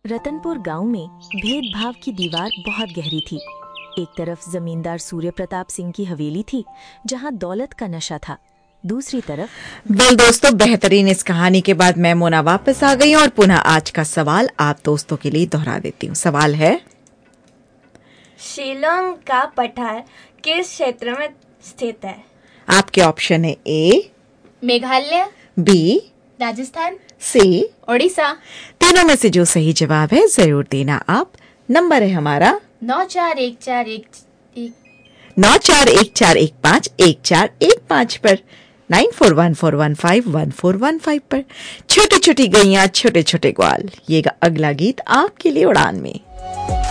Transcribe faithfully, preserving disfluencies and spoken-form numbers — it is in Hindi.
रतनपुर गांव में भेदभाव की दीवार बहुत गहरी थी। एक तरफ जमींदार सूर्य प्रताप सिंह की हवेली थी, जहां दौलत का नशा था। दूसरी तरफ वेल दोस्तों, बेहतरीन इस कहानी के बाद मैं मोना वापस आ गई और पुनः आज का सवाल आप दोस्तों के लिए दोहरा देती हूँ। सवाल है, शिलोंग का पठार किस क्षेत्र में स्थित है? आपके ऑप्शन है ए मेघालय, बी राजस्थान, सी ओडिशा। तीनों में से जो सही जवाब है जरूर देना आप। नंबर है हमारा नौ चार एक चार एक एक नौ चार एक चार एक पाँच एक चार एक पाँच पर, nine four one four one five one four one five पर। छोटी छोटी गैया छोटे छोटे ग्वाल, ये अगला गीत आपके लिए उड़ान में।